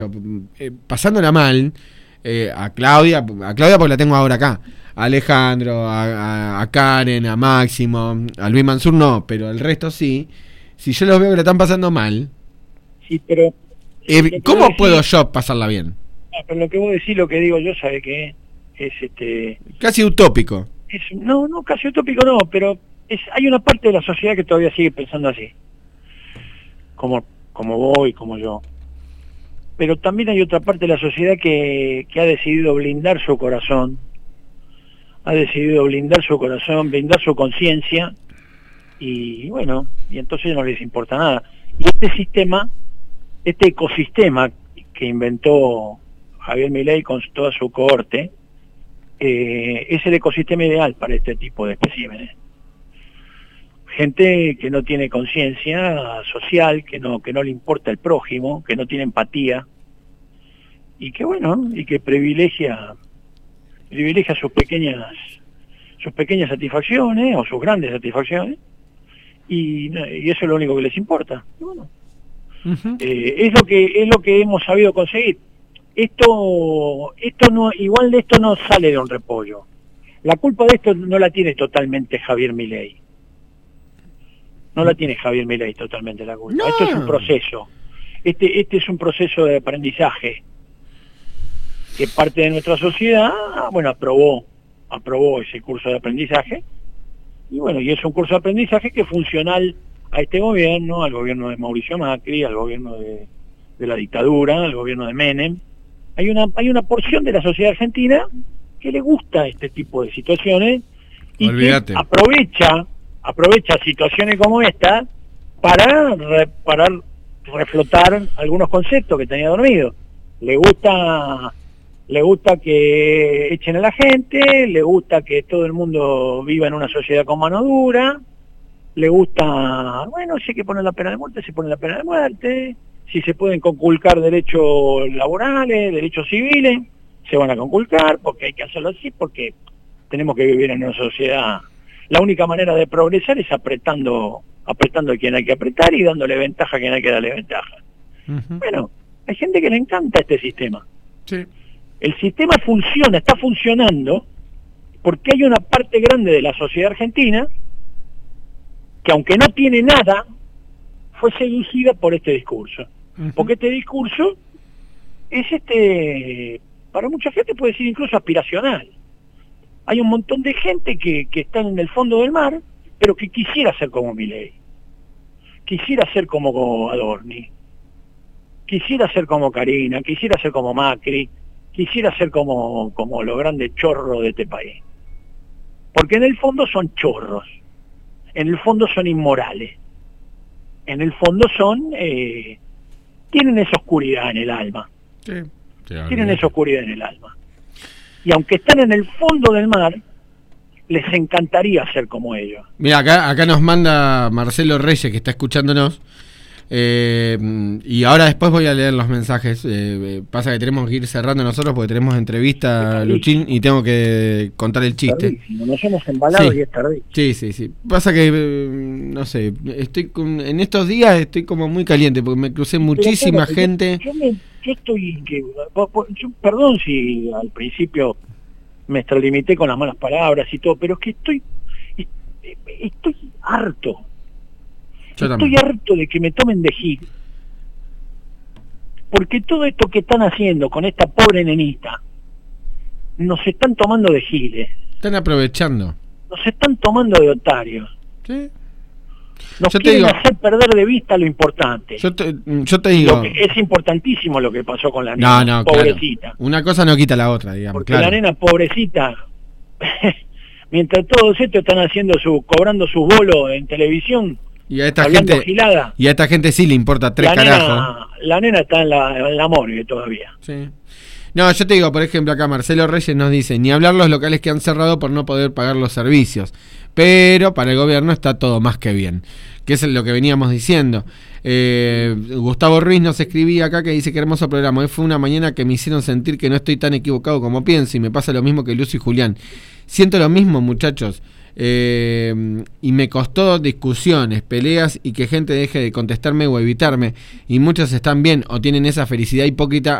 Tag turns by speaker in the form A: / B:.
A: pasándola mal, a Claudia porque la tengo ahora acá, a Alejandro, a Karen, a Máximo, a Luis Mansur no, pero el resto sí. Si yo los veo que la están pasando mal,
B: sí, pero
A: ¿cómo puedo yo pasarla bien?
B: Pero lo que vos decís, lo que digo yo, ¿sabe qué? Es
A: casi utópico.
B: No, casi utópico no, pero hay una parte de la sociedad que todavía sigue pensando así, como vos y como yo. Pero también hay otra parte de la sociedad que ha decidido blindar su corazón, blindar su conciencia, y bueno, y entonces no les importa nada. Y este ecosistema que inventó Javier Milei con toda su cohorte, es el ecosistema ideal para este tipo de especímenes. Gente que no tiene conciencia social, que no le importa el prójimo, que no tiene empatía, y que privilegia sus pequeñas satisfacciones o sus grandes satisfacciones, y eso es lo único que les importa. Y bueno, es lo que hemos sabido conseguir. Esto no sale de un repollo. La culpa de esto no la tiene totalmente Javier Milei. No la tiene Javier Milei totalmente la culpa. No. Esto es un proceso. Este es un proceso de aprendizaje que parte de nuestra sociedad, aprobó ese curso de aprendizaje, y es un curso de aprendizaje que es funcional a este gobierno, al gobierno de Mauricio Macri, al gobierno de la dictadura, al gobierno de Menem. Hay una porción de la sociedad argentina que le gusta este tipo de situaciones y que aprovecha situaciones como esta para reflotar algunos conceptos que tenía dormido. Le gusta que echen a la gente, le gusta que todo el mundo viva en una sociedad con mano dura, le gusta, si hay que poner la pena de muerte, se pone la pena de muerte, si se pueden conculcar derechos laborales, derechos civiles, se van a conculcar, porque hay que hacerlo así, porque tenemos que vivir en una sociedad. La única manera de progresar es apretando a quien hay que apretar y dándole ventaja a quien hay que darle ventaja. Bueno, hay gente que le encanta este sistema.
A: Sí.
B: El sistema está funcionando, porque hay una parte grande de la sociedad argentina que, aunque no tiene nada, fue seducida por este discurso. Porque este discurso es para mucha gente puede ser incluso aspiracional. Hay un montón de gente que están en el fondo del mar, pero que quisiera ser como Milei, quisiera ser como Adorni, quisiera ser como Karina, quisiera ser como Macri, quisiera ser como los grandes chorros de este país. Porque en el fondo son chorros, en el fondo son inmorales, en el fondo tienen esa oscuridad en el alma.
A: Sí,
B: tienen esa oscuridad en el alma. Y aunque están en el fondo del mar, les encantaría ser como ellos.
A: Mira, acá nos manda Marcelo Reyes, que está escuchándonos. Y ahora después voy a leer los mensajes. Pasa que tenemos que ir cerrando nosotros porque tenemos entrevista, Luchín, y tengo que contar el chiste.
B: Tardísimo. Nos hemos embalado, sí. Y es tardísimo.
A: Sí. Pasa que, no sé, en estos días estoy como muy caliente porque me crucé muchísima gente.
B: Perdón si al principio me extralimité con las malas palabras y todo, pero es que estoy harto. Estoy harto de que me tomen de gil. Porque todo esto que están haciendo con esta pobre nenita, nos están tomando de giles.
A: Están aprovechando.
B: Nos están tomando de otarios.
A: Sí.
B: Nos quieren hacer perder de vista lo importante.
A: Yo te digo.
B: Es importantísimo lo que pasó con la nena, pobrecita.
A: Claro. Una cosa no quita la otra, digamos.
B: Porque la nena pobrecita, mientras todos estos están cobrando sus bolos en televisión,
A: y a esta gente sí le importa tres carajos.
B: La nena está en la morgue todavía.
A: Sí. No, yo te digo, por ejemplo, acá Marcelo Reyes nos dice, ni hablar los locales que han cerrado por no poder pagar los servicios. Pero para el gobierno está todo más que bien. Que es lo que veníamos diciendo. Gustavo Ruiz nos escribía acá que dice que hermoso programa. Hoy fue una mañana que me hicieron sentir que no estoy tan equivocado como pienso y me pasa lo mismo que Lucio y Julián. Siento lo mismo, muchachos. y me costó discusiones, peleas y que gente deje de contestarme o evitarme, y muchos están bien o tienen esa felicidad hipócrita